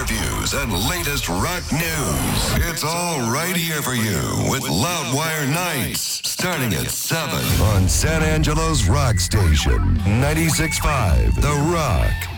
reviews, and latest rock news. It's all right here for you with Loudwire Nights, starting at 7 on San Angelo's rock station, 96.5 The Rock.